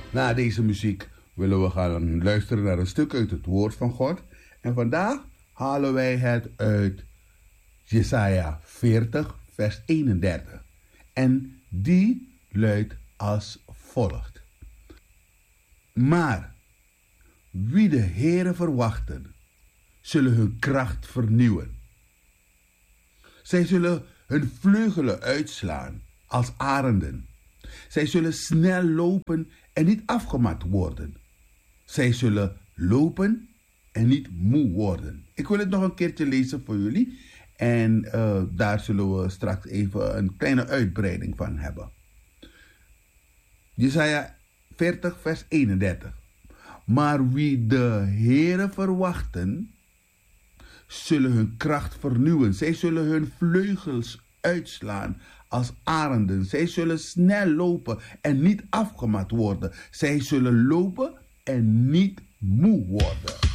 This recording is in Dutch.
Na deze muziek willen we gaan luisteren naar een stuk uit het woord van God. En vandaag halen wij het uit Jesaja 40, vers 31. En die luidt als volgt. Maar wie de Heere verwachten, zullen hun kracht vernieuwen. Zij zullen hun vleugelen uitslaan als arenden. Zij zullen snel lopen en niet afgemat worden. Zij zullen lopen en niet moe worden. Ik wil het nog een keertje lezen voor jullie. En daar zullen we straks even een kleine uitbreiding van hebben. Jesaja 40 vers 31. Maar wie de Heere verwachten, zullen hun kracht vernieuwen. Zij zullen hun vleugels uitslaan als arenden. Zij zullen snel lopen en niet afgemat worden. Zij zullen lopen en niet moe worden.